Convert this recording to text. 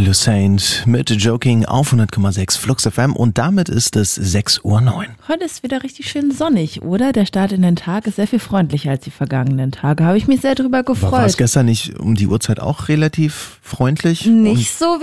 Lucent mit Joking auf 100,6 Flux FM und damit ist es 6:09 Uhr. Heute ist wieder richtig schön sonnig, oder? Der Start in den Tag ist sehr viel freundlicher als die vergangenen Tage. Habe ich mich sehr drüber gefreut. War es gestern nicht um die Uhrzeit auch relativ freundlich? Nicht so